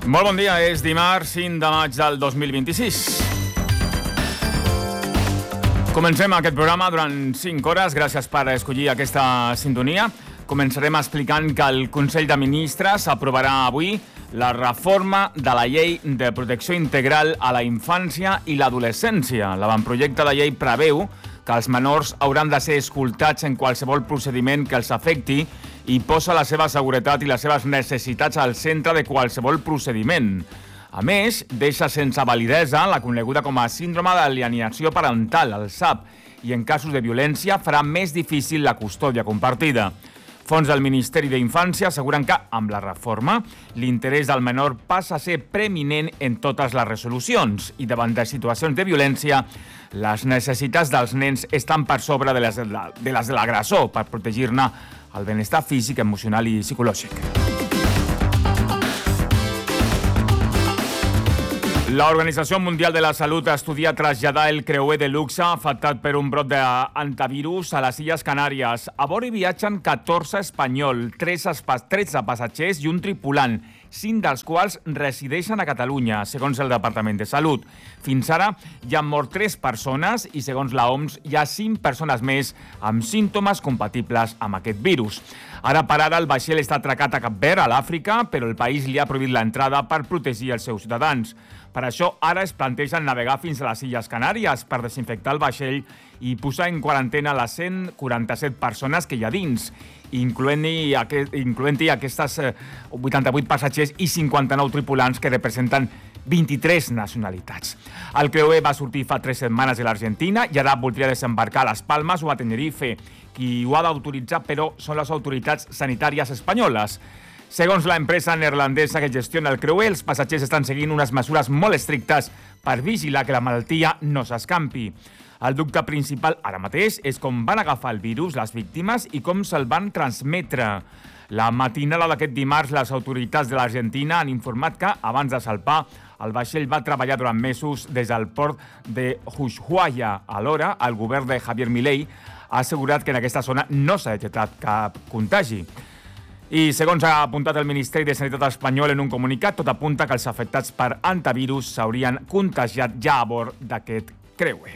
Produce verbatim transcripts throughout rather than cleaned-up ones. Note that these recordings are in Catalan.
Molt bon dia, és dimarts cinc de maig del dos mil vint-i-sis. Comencem aquest programa durant cinc hores, gràcies per escollir aquesta sintonia. Començarem explicant que el Consell de Ministres aprovarà avui la reforma de la Llei de Protecció Integral a la Infància i l'Adolescència. L'avantprojecte de llei preveu que els menors hauran de ser escoltats en qualsevol procediment que els afecti i posa la seva seguretat i les seves necessitats al centre de qualsevol procediment. A més, deixa sense validesa la coneguda com a síndrome d'alienació parental, el S A P, i en casos de violència farà més difícil la custòdia compartida. Fons del Ministeri d'Infància asseguren que, amb la reforma, l'interès del menor passa a ser preeminent en totes les resolucions i davant de situacions de violència, les necessitats dels nens estan per sobre de les de les de l'agressor per protegir-ne el benestar físic, emocional i psicològic. L'Organització Mundial de la Salut estudia traslladar el creuer de luxe afectat per un brot d'antivirus a les Illes Canàries. A bord hi viatgen catorze espanyols, tretze passatgers i un tripulant, cinc dels quals resideixen a Catalunya, segons el Departament de Salut. Fins ara hi han mort tres persones i, segons l'O M S, hi ha cinc persones més amb símptomes compatibles amb aquest virus. Ara per ara el vaixell està atracat a Cap Verd, a l'Àfrica, però el país li ha prohibit l'entrada per protegir els seus ciutadans. Per això ara es plantegen navegar fins a les Illes Canàries per desinfectar el vaixell i posar en quarantena les cent quaranta-set persones que hi ha dins, incloent-hi aquest, incloent-hi aquestes vuitanta-vuit passatgers i cinquanta-nou tripulants que representen vint-i-tres nacionalitats. El creuer va sortir fa tres setmanes de l'Argentina i ara voldria desembarcar a Les Palmes o a Tenerife. Qui ho ha d'autoritzar, però, són les autoritats sanitàries espanyoles. Segons l'empresa neerlandesa que gestiona el creuer, els passatgers estan seguint unes mesures molt estrictes per vigilar que la malaltia no s'escampi. El dubte principal ara mateix és com van agafar el virus les víctimes i com se'l van transmetre. La matinada d'aquest dimarts, les autoritats de l'Argentina han informat que, abans de salpar, el vaixell va treballar durant mesos des del port de Ushuaia. Alhora, el govern de Javier Milei ha assegurat que en aquesta zona no s'ha detectat cap contagi. I, segons ha apuntat el Ministeri de Sanitat espanyol en un comunicat, tot apunta que els afectats per antivirus s'haurien contagiat ja a bord d'aquest creuer.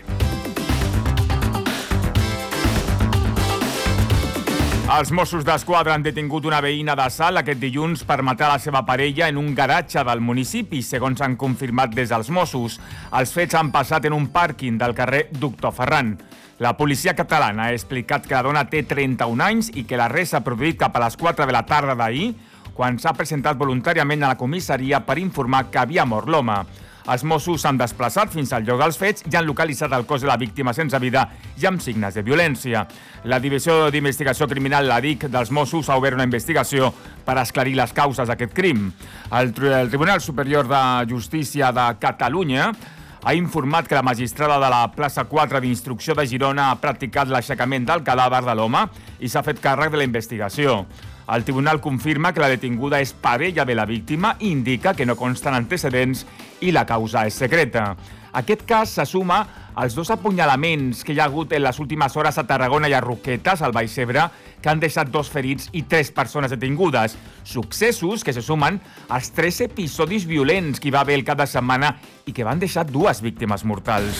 Els Mossos d'Esquadra han detingut una veïna de Salt aquest dilluns per matar la seva parella en un garatge del municipi, segons han confirmat des dels Mossos. Els fets han passat en un pàrquing del carrer Doctor Ferran. La policia catalana ha explicat que la dona té trenta-un anys i que l'arrest s'ha produït cap a les quatre de la tarda d'ahir, quan s'ha presentat voluntàriament a la comissaria per informar que havia mort l'home. Els Mossos s'han desplaçat fins al lloc dels fets i han localitzat el cos de la víctima sense vida i amb signes de violència. La Divisió d'Investigació Criminal, la D I C, dels Mossos ha obert una investigació per esclarir les causes d'aquest crim. El Tribunal Superior de Justícia de Catalunya ha informat que la magistrada de la plaça quatre d'Instrucció de Girona ha practicat l'aixecament del cadàver de l'home i s'ha fet càrrec de la investigació. El tribunal confirma que la detinguda és parella de la víctima i indica que no consten antecedents i la causa és secreta. Aquest cas se suma als dos apunyalaments que hi ha hagut en les últimes hores a Tarragona i a Roquetes, al Baix Ebre, que han deixat dos ferits i tres persones detingudes. Successos que se sumen als tres episodis violents que hi va haver el cap de setmana i que van deixar dues víctimes mortals.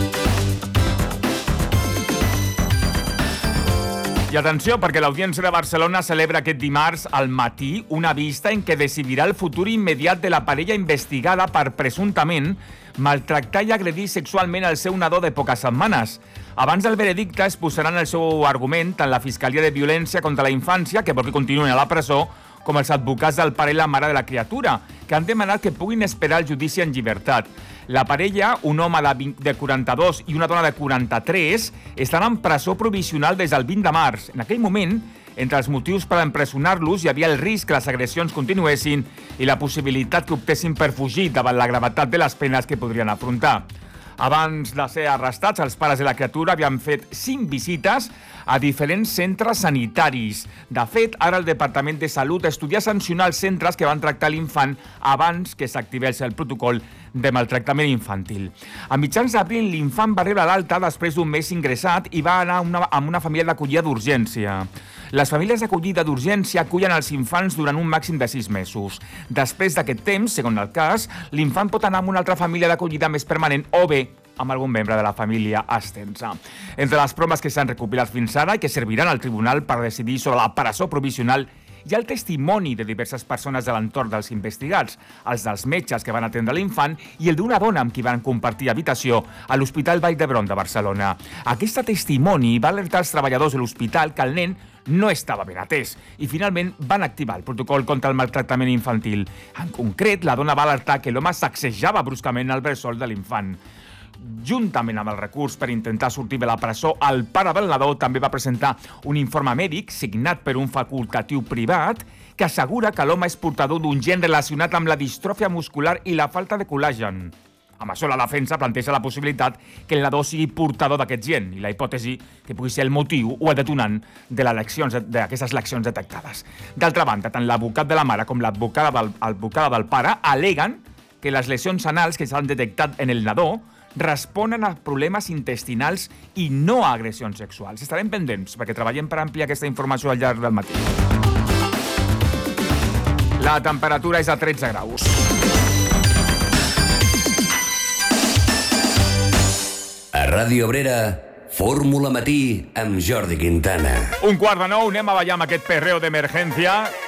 I atenció, perquè l'Audiència de Barcelona celebra aquest dimarts al matí una vista en què decidirà el futur immediat de la parella investigada per presumptament maltractar i agredir sexualment el seu nadó de poques setmanes. Abans del veredicte es posaran el seu argument tant la Fiscalia de Violència contra la Infància, que vol que continuïn a la presó, com els advocats del pare i la mare de la criatura, que han demanat que puguin esperar el judici en llibertat. La parella, un home de quaranta-dos i una dona de quaranta-tres, estan en presó provisional des del vint de març. En aquell moment, entre els motius per empresonar-los hi havia el risc que les agressions continuessin i la possibilitat que optessin per fugir davant la gravetat de les penes que podrien afrontar. Abans de ser arrestats, els pares de la criatura havien fet cinc visites a diferents centres sanitaris. De fet, ara el Departament de Salut estudia sancionar els centres que van tractar l'infant abans que s'activés el protocol de maltractament infantil. A mitjans d'abril, l'infant va rebre l'alta després d'un mes ingressat i va anar a una, a una família d'acollida d'urgència. Les famílies d'acollida d'urgència acullen els infants durant un màxim de sis mesos. Després d'aquest temps, segons el cas, l'infant pot anar amb una altra família d'acollida més permanent o bé amb algun membre de la família extensa. Entre les proves que s'han recopilat fins ara i que serviran al tribunal per decidir sobre la presó provisional hi ha el testimoni de diverses persones de l'entorn dels investigats, els dels metges que van atendre l'infant i el d'una dona amb qui van compartir habitació a l'Hospital Vall d'Hebron de Barcelona. Aquest testimoni va alertar els treballadors de l'hospital que el nen no estava ben atès i finalment van activar el protocol contra el maltractament infantil. En concret, la dona va alertar que l'home sacsejava bruscament el bressol de l'infant. Juntament amb el recurs per intentar sortir de la presó, el pare del nadó també va presentar un informe mèdic signat per un facultatiu privat que assegura que l'home és portador d'un gen relacionat amb la distròfia muscular i la falta de col·làgen. Amb això, la defensa planteja la possibilitat que el nadó sigui portador d'aquest gen i la hipòtesi que pugui ser el motiu o el detonant de les lesions, d'aquestes lesions detectades. D'altra banda, tant l'advocat de la mare com l'advocada del, advocada del pare aleguen que les lesions anals que s'han detectat en el nadó responen a problemes intestinals i no a agressions sexuals. Estarem pendents perquè treballem per ampliar aquesta informació al llarg del matí. La temperatura és a tretze graus. A Ràdio Obrera, Fórmula Matí amb Jordi Quintana. Un quart de nou, anem a ballar amb aquest perreo d'emergència.